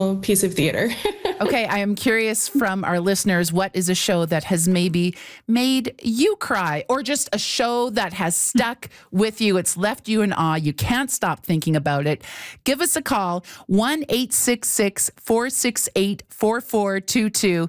piece of theater. Okay, I am curious from our listeners, what is a show that has maybe made you cry, or just a show that has stuck with you? It's left you in awe. You can't stop thinking about it. Give us a call, 1-866-468-4422,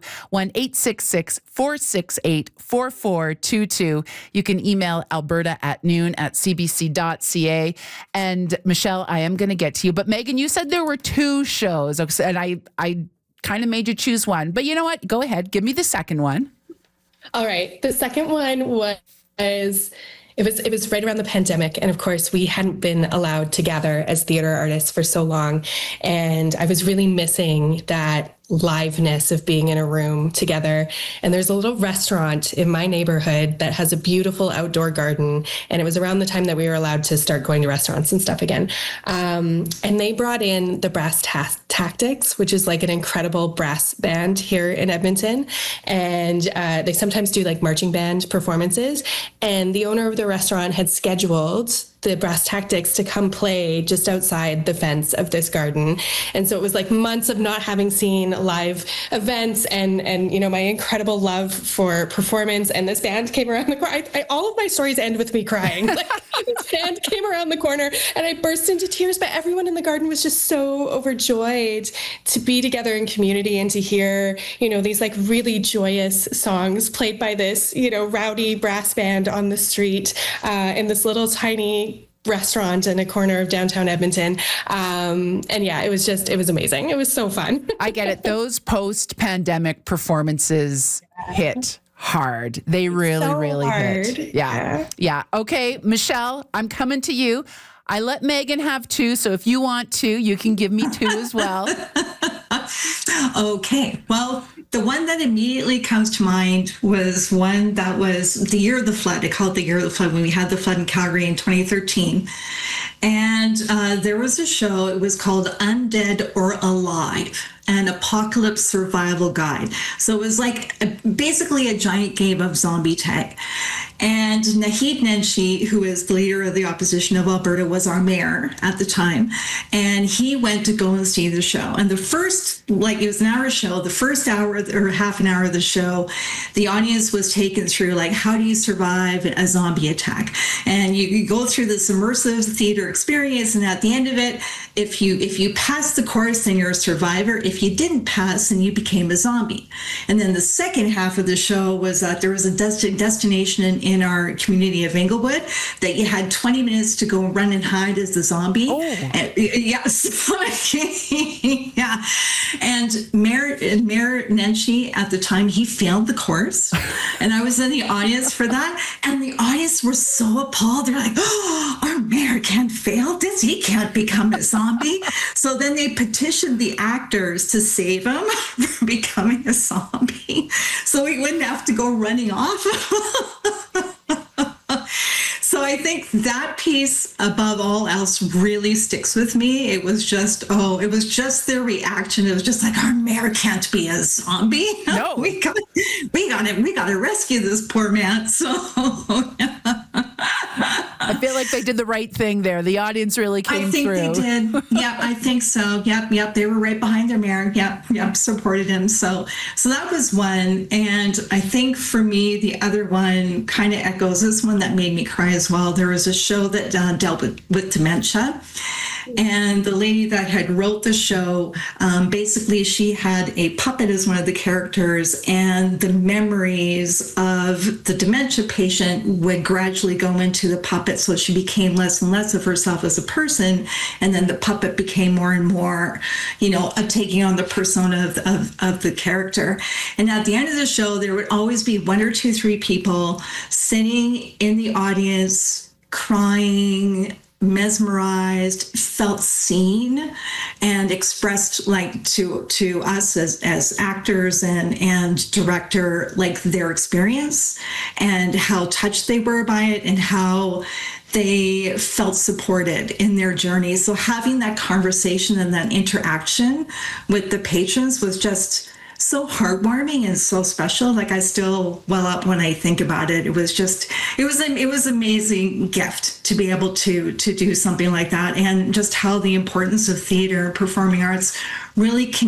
1-866-468-4422. You can email alberta@noon@cbc.ca. And Michelle, I am going to get to you. But Megan, you said there were two shows, and I kind of made you choose one. But you know what? Go ahead. Give me the second one. All right. The second one was, it was right around the pandemic. And of course, we hadn't been allowed to gather as theater artists for so long. And I was really missing that liveness of being in a room together. And there's a little restaurant in my neighborhood that has a beautiful outdoor garden. And it was around the time that we were allowed to start going to restaurants and stuff again. And they brought in the Brass Tactics, which is like an incredible brass band here in Edmonton. And they sometimes do like marching band performances. And the owner of the restaurant had scheduled the Brass Tactics to come play just outside the fence of this garden. And so it was like months of not having seen live events and you know, my incredible love for performance. And this band came around the corner. All of my stories end with me crying. Like, this band came around the corner and I burst into tears, but everyone in the garden was just so overjoyed to be together in community and to hear, you know, these like really joyous songs played by this, you know, rowdy brass band on the street in this little tiny restaurant in a corner of downtown Edmonton. And yeah, it was amazing. It was so fun. I get it. Those post-pandemic performances hit hard. They really hit. Yeah. Okay, Michelle, I'm coming to you. I let Megan have two, so if you want two, you can give me two as well. Okay. Well, the one that immediately comes to mind was one that was the year of the flood. They call it the year of the flood, when we had the flood in Calgary in 2013. And there was a show, it was called Undead or Alive, an apocalypse survival guide. So it was like basically a giant game of zombie tag. And Naheed Nenshi, who is the leader of the opposition of Alberta, was our mayor at the time. And he went to go and see the show. And the first, like, it was an hour show, the first hour or half an hour of the show, the audience was taken through, like, how do you survive a zombie attack? And you go through this immersive theater experience. And at the end of it, if you pass the course, then you're a survivor. If you didn't pass, then you became a zombie. And then the second half of the show was that there was a destination in our community of Inglewood that you had 20 minutes to go run and hide as the zombie. Oh. And, yes. Yeah. And Mayor Nenshi at the time, he failed the course. And I was in the audience for that. And the audience were so appalled. They're like, oh, our mayor can't fail this. He can't become a zombie. So then they petitioned the actors to save him from becoming a zombie so he wouldn't have to go running off. So I think that piece, above all else, really sticks with me. It was just their reaction. It was just like, our mayor can't be a zombie. No, we got to rescue this poor man. So I feel like they did the right thing there. The audience really came through. I think they did. Yeah, I think so. Yep. They were right behind their mayor. Yep. Supported him. So that was one. And I think for me, the other one kind of echoes this one that made me cry as well. There was a show that dealt with dementia. And the lady that had wrote the show, basically she had a puppet as one of the characters, and the memories of the dementia patient would gradually go into the puppet. So she became less and less of herself as a person. And then the puppet became more and more, taking on the persona of the character. And at the end of the show, there would always be one or two, three people sitting in the audience, crying, mesmerized, felt seen, and expressed, like, to us as actors and director, like, their experience and how touched they were by it and how they felt supported in their journey. So having that conversation and that interaction with the patrons was just so heartwarming and so special. Like, I still well up when I think about it. It was an amazing gift to be able to do something like that, and just how the importance of theater, performing arts really can